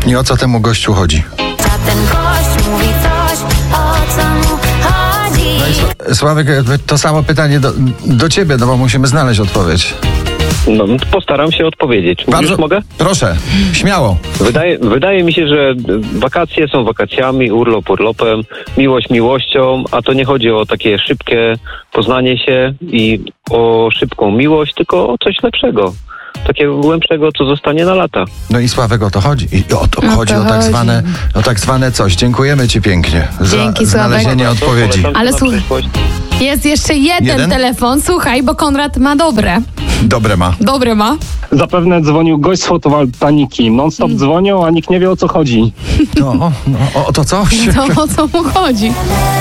I o co temu gościu chodzi? Ten gość mówi coś, o co mu chodzi. No i Sławek, to samo pytanie do ciebie, no bo musimy znaleźć odpowiedź. No, postaram się odpowiedzieć. Już mogę? Proszę, śmiało. Wydaje mi się, że wakacje są wakacjami, urlop urlopem, miłość miłością, a to nie chodzi o takie szybkie poznanie się i o szybką miłość, tylko o coś lepszego. Takiego głębszego, co zostanie na lata. No i Sławek, o to chodzi. I chodzi o tak zwane coś. Dziękujemy ci pięknie Dzięki, za znalezienie odpowiedzi. Ale słuchaj, jest jeszcze jeden telefon, słuchaj, bo Konrad ma dobre. Dobre ma. Zapewne dzwonił gość z fotowoltaiki. Non-stop dzwonią, a nikt nie wie, o co chodzi. To o to coś? To o co mu chodzi?